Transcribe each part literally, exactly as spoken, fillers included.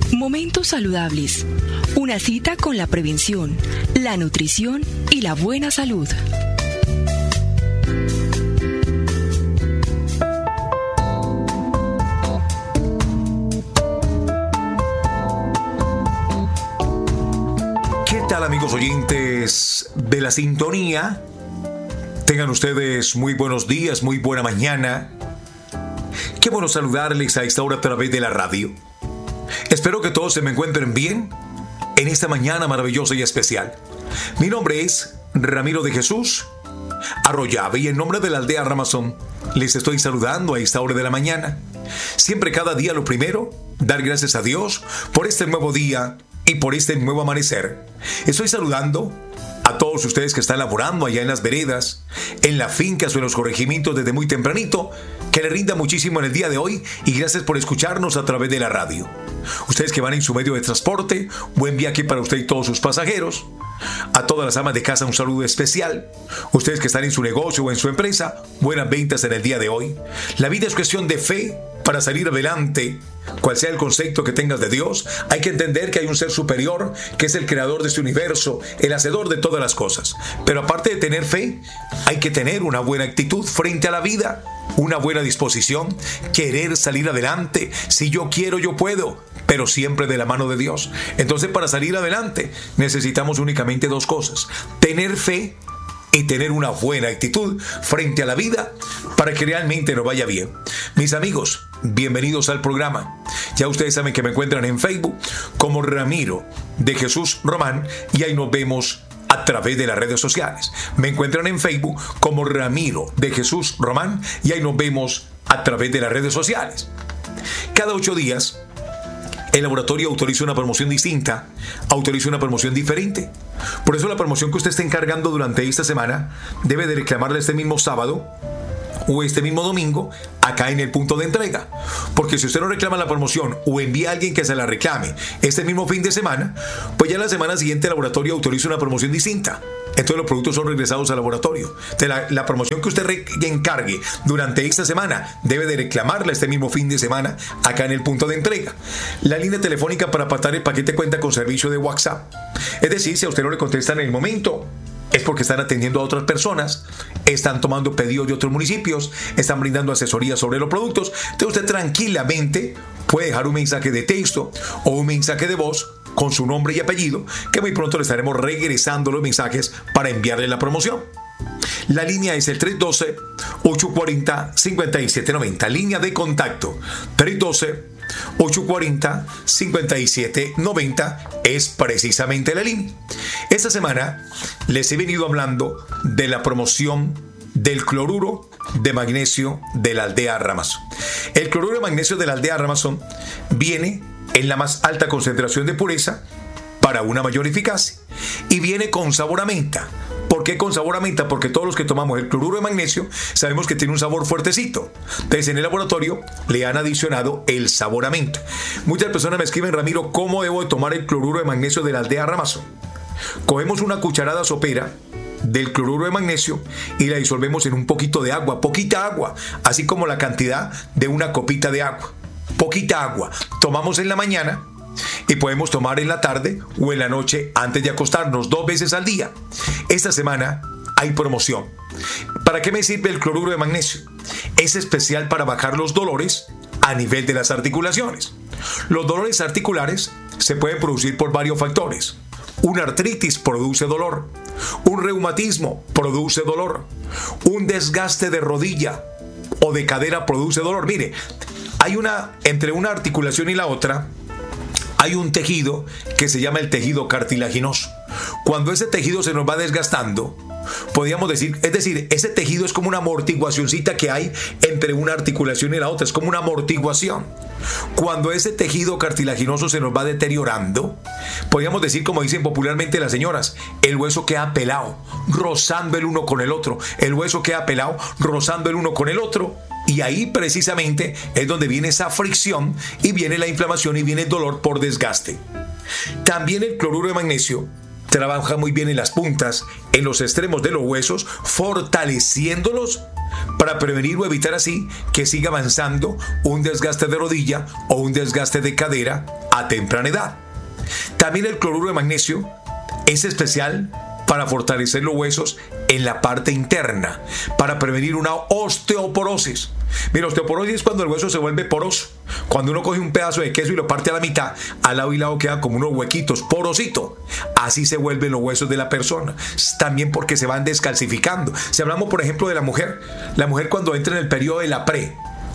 Momentos saludables. Una cita con la prevención, la nutrición y la buena salud. ¿Qué tal, amigos oyentes de la sintonía? Tengan ustedes muy buenos días, muy buena mañana. Qué bueno saludarles a esta hora a través de la radio. Espero que todos se me encuentren bien en esta mañana maravillosa y especial. Mi nombre es Ramiro de Jesús Arroyave y en nombre de la aldea Ramazón les estoy saludando a esta hora de la mañana. Siempre, cada día, lo primero, dar gracias a Dios por este nuevo día y por este nuevo amanecer. Estoy saludando a todos ustedes que están laborando allá en las veredas, en las fincas o en los corregimientos desde muy tempranito. Que le rinda muchísimo en el día de hoy y gracias por escucharnos a través de la radio. Ustedes que van en su medio de transporte, buen viaje para usted y todos sus pasajeros. A todas las amas de casa, un saludo especial. Ustedes que están en su negocio o en su empresa, buenas ventas en el día de hoy. La vida es cuestión de fe para salir adelante. Cual sea el concepto que tengas de Dios, hay que entender que hay un ser superior que es el creador de este universo, el hacedor de todas las cosas. Pero aparte de tener fe, hay que tener una buena actitud frente a la vida, una buena disposición, querer salir adelante. Si yo quiero, yo puedo, pero siempre de la mano de Dios. Entonces, para salir adelante necesitamos únicamente dos cosas: tener fe y tener una buena actitud frente a la vida para que realmente nos vaya bien. Mis amigos, bienvenidos al programa. Ya ustedes saben que me encuentran en Facebook como Ramiro de Jesús Román y ahí nos vemos a través de las redes sociales. Me encuentran en Facebook como Ramiro de Jesús Román y ahí nos vemos a través de las redes sociales. Cada ocho días el laboratorio autoriza una promoción distinta, autoriza una promoción diferente. Por eso la promoción que usted está encargando durante esta semana debe de reclamarla este mismo sábado o este mismo domingo acá en el punto de entrega. Porque si usted no reclama la promoción o envía a alguien que se la reclame este mismo fin de semana, pues ya la semana siguiente el laboratorio autoriza una promoción distinta. Entonces los productos son regresados al laboratorio. Entonces, la, la promoción que usted re- encargue durante esta semana debe de reclamarla este mismo fin de semana acá en el punto de entrega. La línea telefónica para apartar el paquete cuenta con servicio de WhatsApp. Es decir, si a usted no le contestan en el momento, es porque están atendiendo a otras personas, están tomando pedidos de otros municipios, están brindando asesoría sobre los productos. Entonces usted tranquilamente puede dejar un mensaje de texto o un mensaje de voz con su nombre y apellido, que muy pronto le estaremos regresando los mensajes para enviarle la promoción. La línea es el tres uno dos, ocho cuatro cero, cinco siete nueve cero, línea de contacto tres uno dos, ocho cuatro cero, cinco siete nueve cero es precisamente la línea. Esta semana les he venido hablando de la promoción del cloruro de magnesio de la aldea Ramazón. El cloruro de magnesio de la aldea Ramazón viene en la más alta concentración de pureza para una mayor eficacia y viene con sabor a menta. ¿Por qué con sabor a menta? Porque todos los que tomamos el cloruro de magnesio sabemos que tiene un sabor fuertecito. Entonces en el laboratorio le han adicionado el sabor a menta. Muchas personas me escriben: Ramiro, ¿cómo debo de tomar el cloruro de magnesio de la aldea Ramazón? Cogemos una cucharada sopera del cloruro de magnesio y la disolvemos en un poquito de agua, poquita agua, así como la cantidad de una copita de agua. Poquita agua. Tomamos en la mañana y podemos tomar en la tarde o en la noche antes de acostarnos, dos veces al día. Esta semana hay promoción. ¿Para qué me sirve el cloruro de magnesio? Es especial para bajar los dolores a nivel de las articulaciones. Los dolores articulares se pueden producir por varios factores. Una artritis produce dolor. Un reumatismo produce dolor. Un desgaste de rodilla o de cadera produce dolor. Mire, hay una, entre una articulación y la otra, hay un tejido que se llama el tejido cartilaginoso. Cuando ese tejido se nos va desgastando, podríamos decir, es decir, ese tejido es como una amortiguacioncita que hay entre una articulación y la otra, es como una amortiguación. Cuando ese tejido cartilaginoso se nos va deteriorando, podríamos decir, como dicen popularmente las señoras, el hueso queda pelado, rozando el uno con el otro, el hueso queda pelado, rozando el uno con el otro. Y ahí precisamente es donde viene esa fricción y viene la inflamación y viene el dolor por desgaste. También el cloruro de magnesio trabaja muy bien en las puntas, en los extremos de los huesos, fortaleciéndolos para prevenir o evitar así que siga avanzando un desgaste de rodilla o un desgaste de cadera a temprana edad. También el cloruro de magnesio es especial para fortalecer los huesos en la parte interna, para prevenir una osteoporosis. Mira, osteoporosis es cuando el hueso se vuelve poroso. Cuando uno coge un pedazo de queso y lo parte a la mitad, al lado y lado quedan como unos huequitos, porosito. Así se vuelven los huesos de la persona. También porque se van descalcificando. Si hablamos, por ejemplo, de la mujer, la mujer cuando entra en el periodo de la pre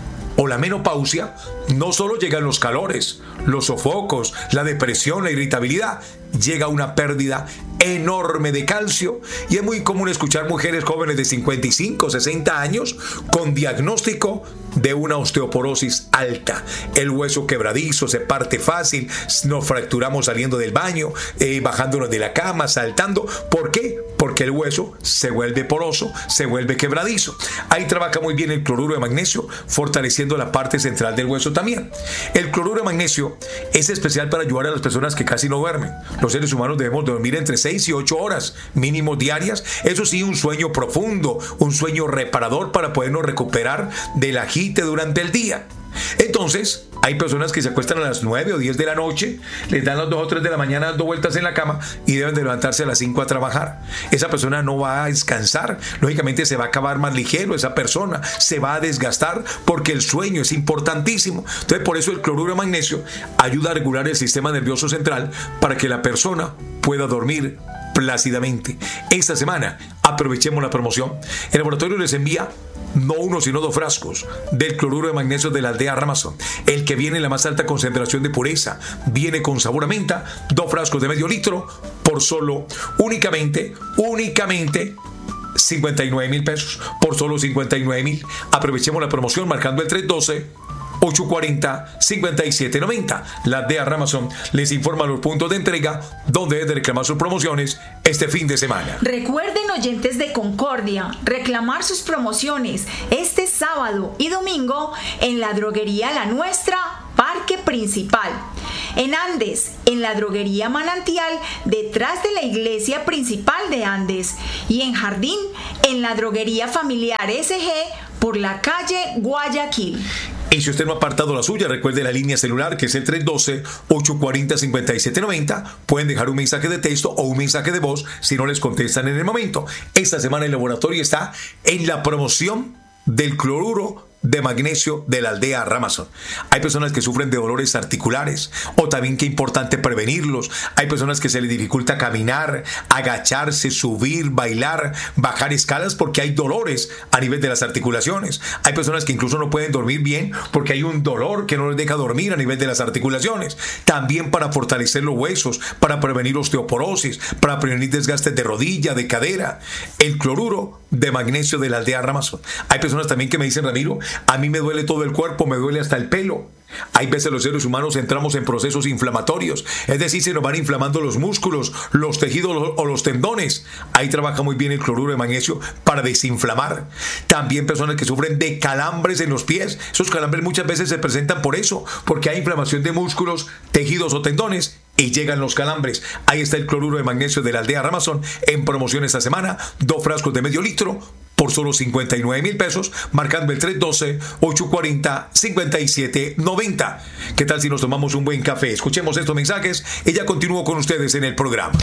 o la menopausia, no solo llegan los calores, los sofocos, la depresión, la irritabilidad, llega una pérdida enorme de calcio, y es muy común escuchar mujeres jóvenes de cincuenta y cinco, sesenta años con diagnóstico de una osteoporosis alta. El hueso quebradizo, se parte fácil, nos fracturamos saliendo del baño, eh, bajándonos de la cama, saltando. ¿Por qué? Porque el hueso se vuelve poroso, se vuelve quebradizo. Ahí trabaja muy bien el cloruro de magnesio, fortaleciendo la parte central del hueso también. El cloruro de magnesio es especial para ayudar a las personas que casi no duermen. Los seres humanos debemos dormir entre seis y ocho horas mínimo diarias. Eso sí, un sueño profundo, un sueño reparador para podernos recuperar del agite durante el día. Entonces, hay personas que se acuestan a las nueve o diez de la noche, les dan las dos o tres de la mañana dando vueltas en la cama y deben de levantarse a las cinco a trabajar. Esa persona no va a descansar, lógicamente se va a acabar más ligero, esa persona se va a desgastar porque el sueño es importantísimo. Entonces, por eso el cloruro de magnesio ayuda a regular el sistema nervioso central para que la persona pueda dormir plácidamente. Esta semana aprovechemos la promoción. El laboratorio les envía no uno sino dos frascos del cloruro de magnesio de la aldea Ramazón, el que viene en la más alta concentración de pureza, viene con sabor a menta, dos frascos de medio litro por solo únicamente únicamente cincuenta y nueve mil pesos, por solo cincuenta y nueve mil. Aprovechemos la promoción marcando el tres uno dos, ocho cuatro cero, cinco siete nueve cero. La aldea Ramazón les informa los puntos de entrega donde deben reclamar sus promociones este fin de semana. Recuerden, oyentes de Concordia, reclamar sus promociones este sábado y domingo en la droguería La Nuestra, Parque Principal. En Andes, en la droguería Manantial, detrás de la iglesia principal de Andes. Y en Jardín, en la droguería familiar S G, por la calle Guayaquil. Y si usted no ha apartado la suya, recuerde la línea celular que es el tres uno dos, ocho cuatro cero, cinco siete nueve cero. Pueden dejar un mensaje de texto o un mensaje de voz si no les contestan en el momento. Esta semana el laboratorio está en la promoción del cloruro de magnesio de la aldea Ramazón. Hay personas que sufren de dolores articulares, o también que es importante prevenirlos. Hay personas que se les dificulta caminar, agacharse, subir, bailar, bajar escalas porque hay dolores a nivel de las articulaciones. Hay personas que incluso no pueden dormir bien porque hay un dolor que no les deja dormir a nivel de las articulaciones. También para fortalecer los huesos, para prevenir osteoporosis, para prevenir desgastes de rodilla, de cadera. El cloruro de magnesio de la aldea Ramazón. Hay personas también que me dicen: Ramiro, a mí me duele todo el cuerpo, me duele hasta el pelo. Hay veces los seres humanos entramos en procesos inflamatorios, es decir, se nos van inflamando los músculos, los tejidos o los tendones. Ahí trabaja muy bien el cloruro de magnesio para desinflamar. También personas que sufren de calambres en los pies. Esos calambres muchas veces se presentan por eso, porque hay inflamación de músculos, tejidos o tendones, y llegan los calambres. Ahí está el cloruro de magnesio de la aldea Ramazón en promoción esta semana, dos frascos de medio litro por solo cincuenta y nueve mil pesos, marcando el tres uno dos, ocho cuatro cero, cinco siete nueve cero. ¿Qué tal si nos tomamos un buen café? Escuchemos estos mensajes y ya continúo con ustedes en el programa.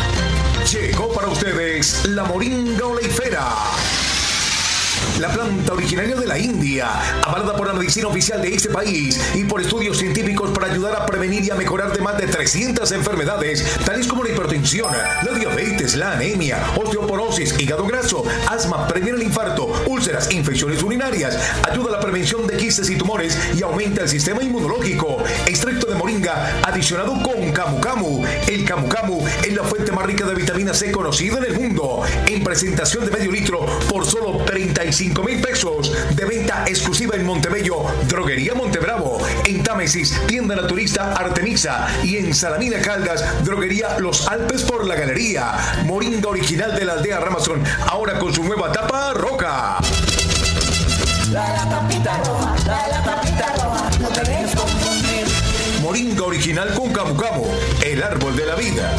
Llegó para ustedes la moringa oleifera, la planta originaria de la India, avalada por la medicina oficial de este país y por estudios científicos para ayudar a prevenir y a mejorar de más de trescientas enfermedades, tales como la hipertensión, la diabetes, la anemia, osteoporosis, hígado graso, asma, previene el infarto, úlceras, infecciones urinarias, ayuda a la prevención de quistes y tumores y aumenta el sistema inmunológico. Extracto de moringa adicionado con camu camu. El camu camu es la fuente más rica de vitamina C conocida en el mundo. En presentación de medio litro por solo treinta y cinco mil pesos, de venta exclusiva en Montebello, Droguería Montebravo, en Támesis, Tienda Naturista Artemisa, y en Salamina Caldas, Droguería Los Alpes por la Galería. Moringa original de la aldea Ramazón, ahora con su nueva tapa roja. La, la tapita roja, la, la tapita roja, no te dejes confundir. Moringa original con camu camu, el árbol de la vida.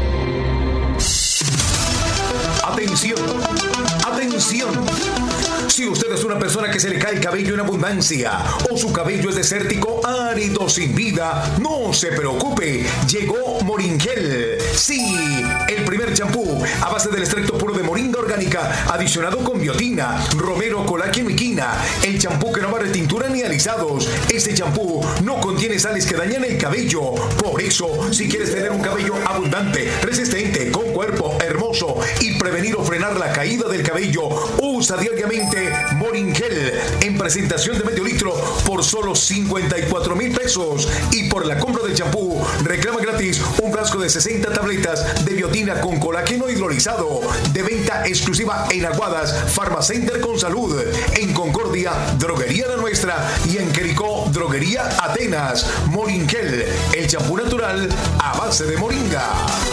Atención, atención. Si usted es una persona que se le cae el cabello en abundancia o su cabello es desértico, árido, sin vida, no se preocupe. Llegó Moringel. Sí, el primer champú a base del extracto puro de moringa orgánica, adicionado con biotina, romero, colágeno y quina. El champú que no va a retintura ni alisados. Este champú no contiene sales que dañan el cabello. Por eso, si quieres tener un cabello abundante, resistente, con cuerpo hermoso y prevenir o frenar la caída del cabello, usa diariamente Moringel en presentación de medio litro por solo cincuenta y cuatro mil pesos. Y por la compra del champú, reclama gratis un frasco de sesenta tabletas de biotina con colágeno hidrolizado, de venta exclusiva en Aguadas Farmacenter con Salud, en Concordia, Droguería La Nuestra, y en Quericó, Droguería Atenas. Moringel, el champú natural a base de moringa.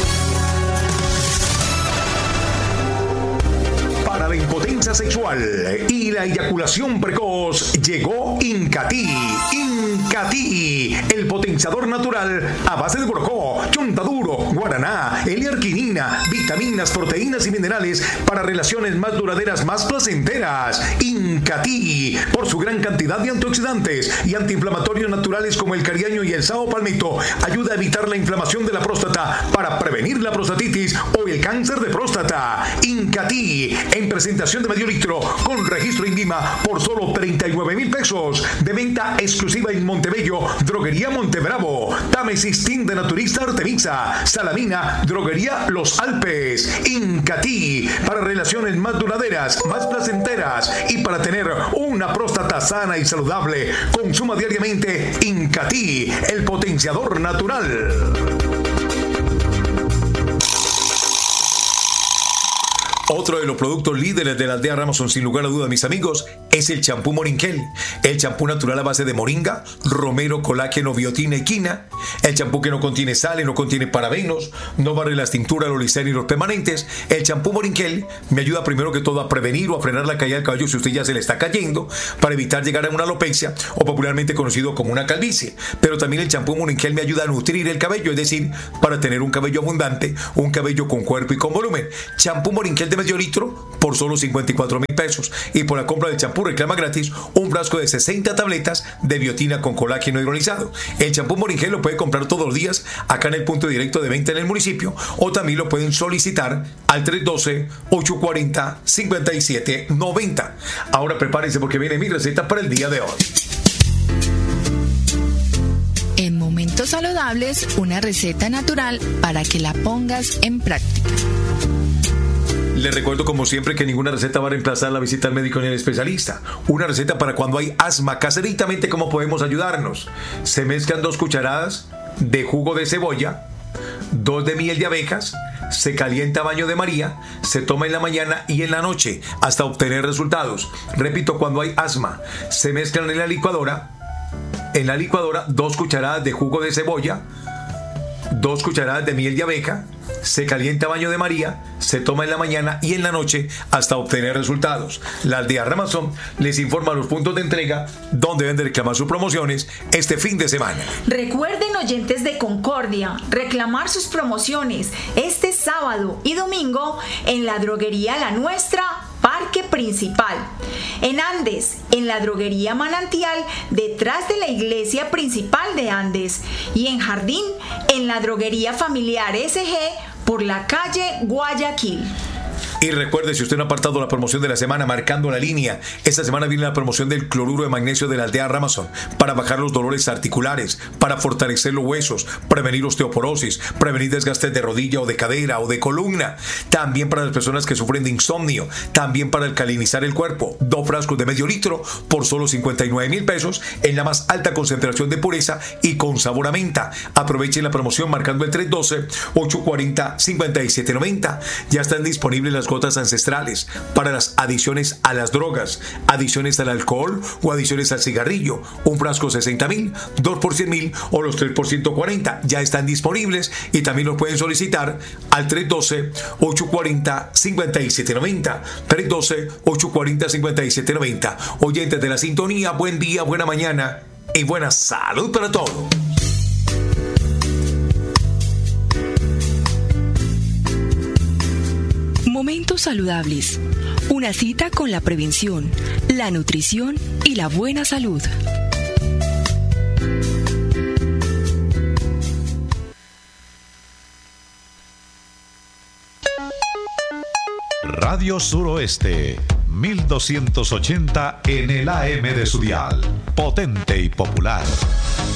Para la impotencia sexual y la eyaculación precoz, llegó Incati. Incati, el potenciador natural a base de borocó, chontaduro, guaraná, L-arginina, vitaminas, proteínas y minerales para relaciones más duraderas, más placenteras. Incati, por su gran cantidad de antioxidantes y antiinflamatorios naturales como el cariaño y el sao palmito, ayuda a evitar la inflamación de la próstata para prevenir la prostatitis o el cáncer de próstata. Incati, en presentación de medio litro con registro INVIMA por solo treinta y nueve mil pesos, de venta exclusiva en Montebello, Droguería Montebravo, Tamecistin de Naturista Artemisa, Salamina, Droguería Los Alpes. Incati, para relaciones más duraderas, más placenteras y para tener una próstata sana y saludable. Consuma diariamente Incati, el potenciador natural. Otro de los productos líderes de la aldea Ramason, sin lugar a dudas, mis amigos, es el champú Moringel. El champú natural a base de moringa, romero, colágeno, biotina y quina. El champú que no contiene sal, no contiene parabenos, no barre las tinturas, los liséridos permanentes. El champú Moringel me ayuda primero que todo a prevenir o a frenar la caída del cabello si usted ya se le está cayendo, para evitar llegar a una alopecia o popularmente conocido como una calvicie. Pero también el champú Moringel me ayuda a nutrir el cabello, es decir, para tener un cabello abundante, un cabello con cuerpo y con volumen. Champú Moringel de medio litro por solo cincuenta y cuatro mil pesos. Y por la compra del champú reclama gratis un frasco de sesenta tabletas de biotina con colágeno hidrolizado. El champú Moringel lo puede comprar todos los días acá en el punto directo de venta en el municipio, o también lo pueden solicitar al tres uno dos, ocho cuatro cero, cinco siete nueve cero. Ahora prepárense porque viene mi receta para el día de hoy. En Momentos Saludables, una receta natural para que la pongas en práctica. Les recuerdo como siempre que ninguna receta va a reemplazar la visita al médico ni al especialista. Una receta para cuando hay asma, caseritamente, ¿cómo podemos ayudarnos? Se mezclan dos cucharadas de jugo de cebolla, dos de miel de abejas, se calienta a baño de María, se toma en la mañana y en la noche hasta obtener resultados. Repito, cuando hay asma, se mezclan en la licuadora, en la licuadora dos cucharadas de jugo de cebolla, dos cucharadas de miel de abeja, se calienta a baño de María, se toma en la mañana y en la noche hasta obtener resultados. La aldea Ramason les informa los puntos de entrega donde deben de reclamar sus promociones este fin de semana. Recuerden, oyentes de Concordia, reclamar sus promociones este sábado y domingo en la Droguería La Nuestra, Parque Principal. En Andes, en la Droguería Manantial, detrás de la iglesia principal de Andes. Y en Jardín, en la Droguería Familiar S G, por la calle Guayaquil. Y recuerde, si usted no ha apartado la promoción de la semana marcando la línea, esta semana viene la promoción del cloruro de magnesio de la aldea Ramason para bajar los dolores articulares, para fortalecer los huesos, prevenir osteoporosis, prevenir desgastes de rodilla o de cadera o de columna. También para las personas que sufren de insomnio, también para alcalinizar el cuerpo. Dos frascos de medio litro por solo cincuenta y nueve mil pesos en la más alta concentración de pureza y con sabor a menta. Aprovechen la promoción marcando el tres uno dos, ocho cuatro cero, cinco siete nueve cero. Ya están disponibles las gotas ancestrales para las adicciones a las drogas, adicciones al alcohol o adicciones al cigarrillo. Un frasco sesenta mil, dos por cien mil o los tres por ciento cuarenta. Ya están disponibles y también los pueden solicitar al tres uno dos, ocho cuatro cero, cinco siete nueve cero. tres uno dos, ocho cuatro cero, cinco siete nueve cero. Oyentes de la sintonía, buen día, buena mañana y buena salud para todos. Momentos Saludables, Una cita con la prevención, la nutrición y la buena salud. Radio Suroeste, mil doscientos ochenta en el A M de su dial. Potente y popular.